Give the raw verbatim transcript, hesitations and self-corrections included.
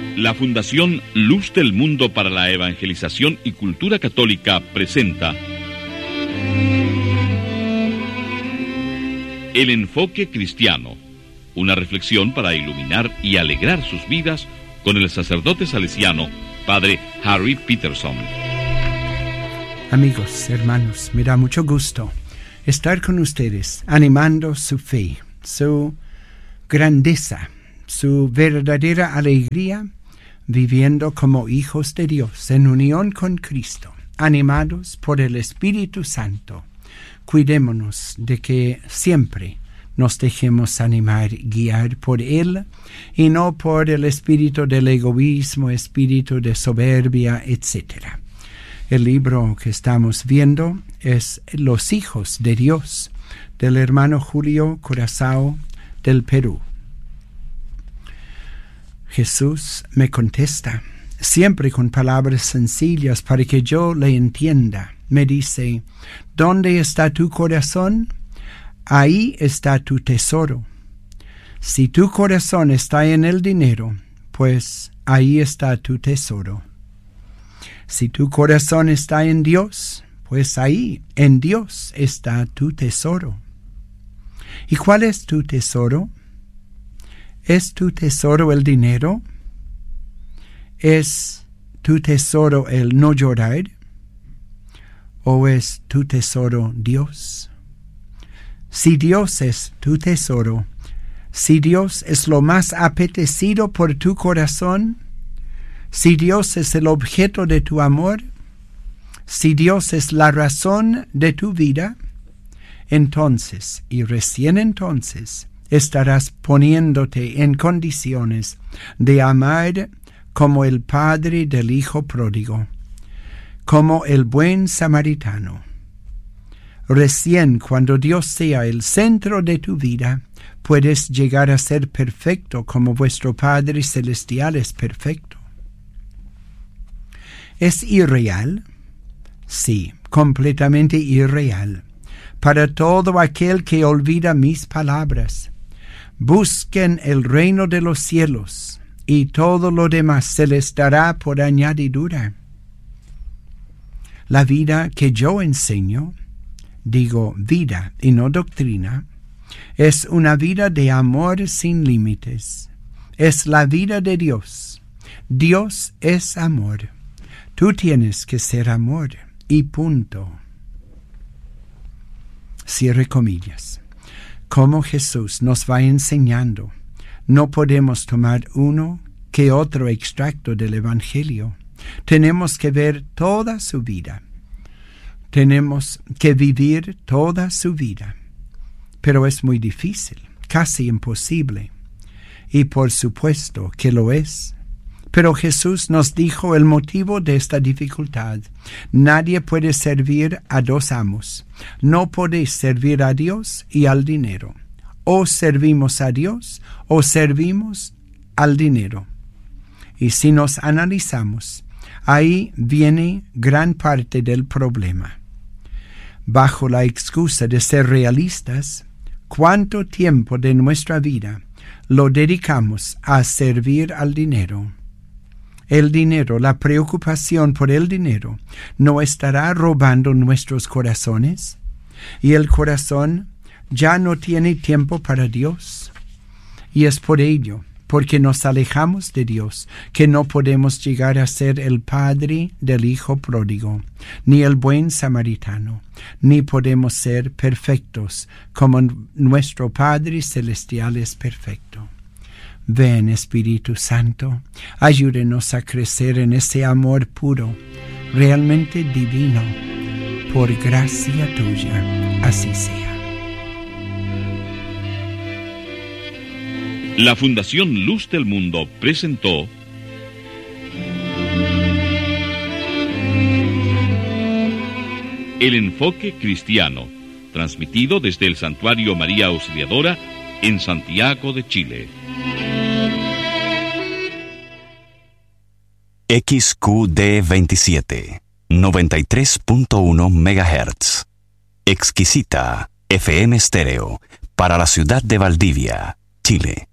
La Fundación Luz del Mundo para la Evangelización y Cultura Católica presenta El Enfoque Cristiano, una reflexión para iluminar y alegrar sus vidas con el sacerdote salesiano, Padre Harry Peterson. Amigos, hermanos, me da mucho gusto estar con ustedes, animando su fe, su grandeza, su verdadera alegría, viviendo como hijos de Dios en unión con Cristo, animados por el Espíritu Santo. Cuidémonos de que siempre nos dejemos animar, guiar por Él y no por el espíritu del egoísmo, espíritu de soberbia, etcétera. El libro que estamos viendo es Los Hijos de Dios, del hermano Julio Curazao del Perú. Jesús me contesta, siempre con palabras sencillas para que yo le entienda. Me dice, ¿dónde está tu corazón? Ahí está tu tesoro. Si tu corazón está en el dinero, pues ahí está tu tesoro. Si tu corazón está en Dios, pues ahí, en Dios, está tu tesoro. ¿Y cuál es tu tesoro? ¿Es tu tesoro el dinero? ¿Es tu tesoro el no llorar? ¿O es tu tesoro Dios? Si Dios es tu tesoro, si Dios es lo más apetecido por tu corazón, si Dios es el objeto de tu amor, si Dios es la razón de tu vida, entonces, y recién entonces, estarás poniéndote en condiciones de amar como el padre del hijo pródigo, como el buen samaritano. Recién cuando Dios sea el centro de tu vida, puedes llegar a ser perfecto como vuestro Padre Celestial es perfecto. ¿Es irreal? Sí, completamente irreal. Para todo aquel que olvida mis palabras. Busquen el reino de los cielos, y todo lo demás se les dará por añadidura. La vida que yo enseño, digo vida y no doctrina, es una vida de amor sin límites. Es la vida de Dios. Dios es amor. Tú tienes que ser amor y punto. Cierre comillas. Como Jesús nos va enseñando, no podemos tomar uno que otro extracto del Evangelio. Tenemos que ver toda su vida. Tenemos que vivir toda su vida. Pero es muy difícil, casi imposible. Y por supuesto que lo es. Pero Jesús nos dijo el motivo de esta dificultad. Nadie puede servir a dos amos. No podéis servir a Dios y al dinero. O servimos a Dios o servimos al dinero. Y si nos analizamos, ahí viene gran parte del problema. Bajo la excusa de ser realistas, ¿cuánto tiempo de nuestra vida lo dedicamos a servir al dinero? El dinero, la preocupación por el dinero, ¿no estará robando nuestros corazones? ¿Y el corazón ya no tiene tiempo para Dios? Y es por ello, porque nos alejamos de Dios, que no podemos llegar a ser el padre del hijo pródigo, ni el buen samaritano, ni podemos ser perfectos como nuestro Padre Celestial es perfecto. Ven, Espíritu Santo, ayúdenos a crecer en ese amor puro, realmente divino, por gracia tuya, así sea. La Fundación Luz del Mundo presentó El Enfoque Cristiano, transmitido desde el Santuario María Auxiliadora en Santiago de Chile. X Q D veintisiete, noventa y tres punto uno megahertz. Exquisita F M Estéreo para la ciudad de Valdivia, Chile.